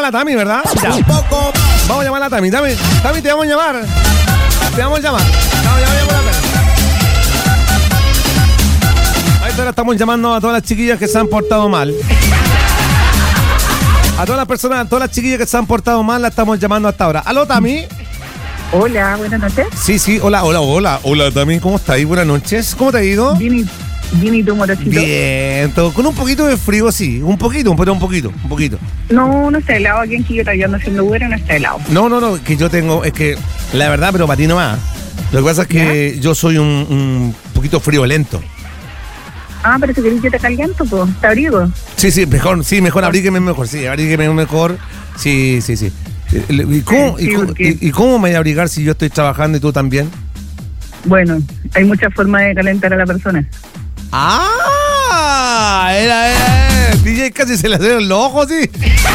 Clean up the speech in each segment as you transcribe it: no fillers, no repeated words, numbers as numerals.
la Tami, ¿verdad? Ya. Vamos a llamar a la Tami. Tami, te vamos a llamar. Te vamos a llamar. Vamos a llamar a la Tami. Ahora estamos llamando a todas las chiquillas que se han portado mal. A todas las personas, a todas las chiquillas que se han portado mal, la estamos llamando hasta ahora. ¿Aló, Tami? Hola, buenas noches. Sí, hola, Tami, ¿cómo estás? Buenas noches, ¿cómo te ha ido? Bien, y tú, morochito. Bien, todo, con un poquito de frío, sí, un poquito. No está helado aquí en Quillota, yo ando haciendo Uber, no está helado. No, que yo tengo, es que, la verdad, pero para ti nomás. Lo que pasa es que yo soy un poquito friolento. Ah, pero si querés yo te caliento, pues, te abrigo. Sí, mejor abrígueme mejor, sí. ¿Y cómo me voy a abrigar si yo estoy trabajando y tú también? Bueno, hay muchas formas de calentar a la persona. Era. DJ casi se le hacen los ojos, sí.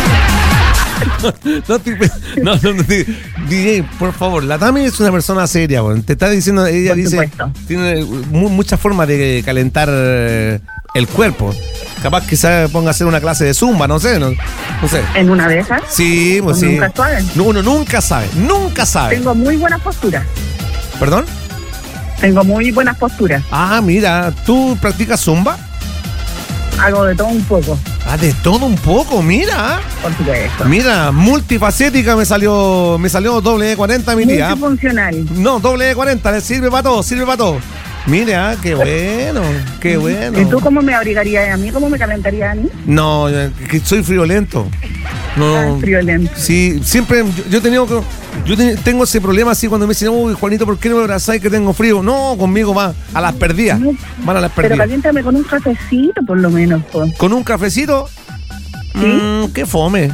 No, DJ, por favor, la Tami es una persona seria, bueno. Te está diciendo, ella por dice, supuesto. Tiene muchas formas de calentar el cuerpo. Capaz que se ponga a hacer una clase de zumba, no sé. ¿En una de esas? Sí, pues sí. ¿Nunca saben? Uno nunca sabe. Tengo muy buenas posturas. ¿Perdón? Tengo muy buenas posturas. Ah, mira, ¿tú practicas zumba? Hago de todo un poco. Ah, de todo un poco, mira. Por supuesto. Mira, multifacética me salió doble de 40 mi tía. Multifuncional. No, doble de 40, le sirve para todo. Mira, qué bueno. ¿Y tú cómo me abrigarías a mí? ¿Cómo me calentarías a mí? No, que soy friolento. No. Friolento. Sí, siempre yo tengo ese problema así cuando me dicen, uy, Juanito, ¿por qué no me abrazáis que tengo frío? No, conmigo va a las perdidas. Van a las perdidas. Pero caliéntame con un cafecito, por lo menos, pues. ¿Con un cafecito? ¿Sí? Qué fome.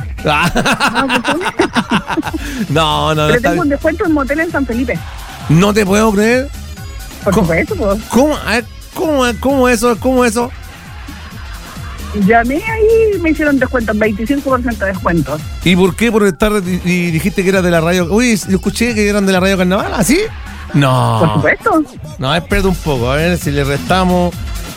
No. Pero tengo un descuento en motel en San Felipe. No te puedo creer. Por supuesto, pues. ¿Cómo eso? Llamé ahí y me hicieron descuento, 25% de descuento. ¿Y por qué? Por estar y dijiste que eras de la radio. Uy, yo escuché que eran de la radio Carnaval, ¿así? No. Por supuesto. No, espérate un poco, a ver si le restamos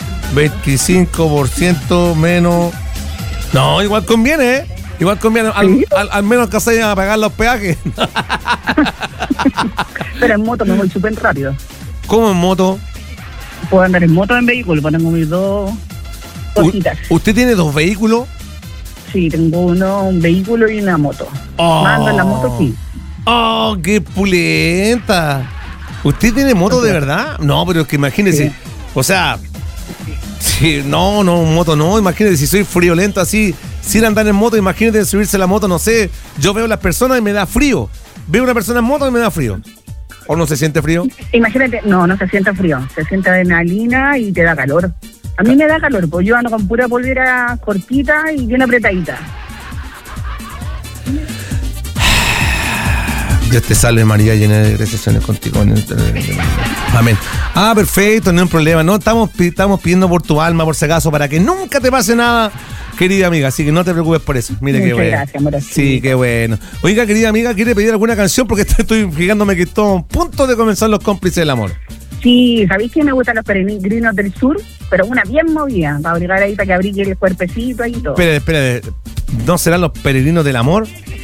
25% menos. No, igual conviene, ¿eh? ¿Sí? Al menos que se vayan a pagar los peajes. Pero en moto me voy súper rápido. ¿Cómo en moto? Puedo andar en moto, en vehículo, tengo mis dos cositas. ¿Usted tiene dos vehículos? Sí, tengo un vehículo y una moto. Mando en la moto, sí. ¡Oh, qué pulenta! ¿Usted tiene moto de verdad? No, pero es que imagínese. Sí. O sea, sí, no, moto no. Imagínese, si soy friolento así, sin andar en moto, imagínate subirse a la moto, no sé. Yo veo a las personas y me da frío. Veo a una persona en moto y me da frío. ¿O no se siente frío? Imagínate, no se siente frío. Se siente adrenalina y te da calor. A mí me da calor, pues yo ando con pura polvera cortita y bien apretadita. Dios te salve María, llena de gracias contigo. Amén. Perfecto, no hay problema. No estamos pidiendo por tu alma, por si acaso, para que nunca te pase nada, querida amiga. Así que no te preocupes por eso. Mira qué bueno. Gracias, amor. Sí, qué bueno. Oiga, querida amiga, ¿quiere pedir alguna canción? Porque estoy fijándome que estoy a punto de comenzar los cómplices del amor. Sí, ¿sabéis que me gustan los peregrinos del sur? Pero una bien movida, para obligar ahí para que abrigue el cuerpecito ahí y todo. Espérate, ¿no serán los peregrinos del amor?